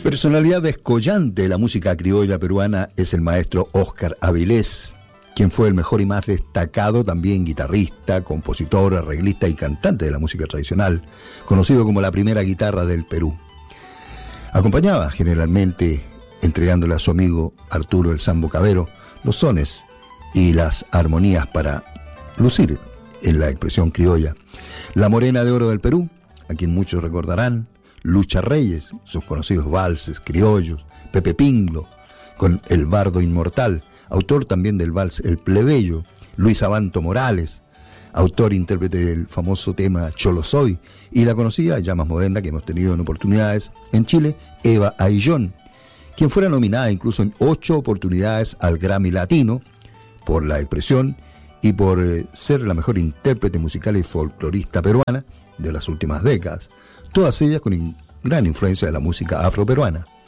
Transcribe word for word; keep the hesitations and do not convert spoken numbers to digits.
Personalidad descollante de la música criolla peruana es el maestro Óscar Avilés, quien fue el mejor y más destacado también guitarrista, compositor, arreglista y cantante de la música tradicional, conocido como la primera guitarra del Perú. Acompañaba generalmente, entregándole a su amigo Arturo el Sambo Cabero, los sones y las armonías para lucir en la expresión criolla. La Morena de Oro del Perú, a quien muchos recordarán, Lucha Reyes, sus conocidos valses criollos, Pepe Pinglo, con El Bardo Inmortal, autor también del vals El Plebeyo, Luis Abanto Morales, autor e intérprete del famoso tema Cholo Soy, y la conocida, ya más moderna, que hemos tenido en oportunidades en Chile, Eva Aillón, quien fuera nominada incluso en ocho oportunidades al Grammy Latino por la expresión y por eh, ser la mejor intérprete musical y folclorista peruana de las últimas décadas, todas ellas con in- gran influencia de la música afroperuana.